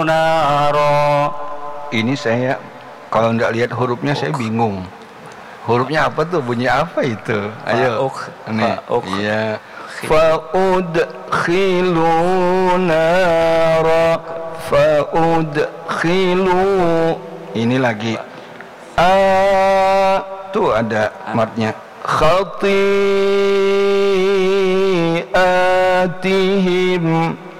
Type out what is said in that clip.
naro. Ini saya kalau nggak lihat hurufnya saya bingung. Hurufnya apa tuh? Bunyi apa itu? Ayo. Nih. Iya. Fa'udkhilu nara. Fa'udkhilu. Ini lagi. Tuh ada matnya. Khati'atihim.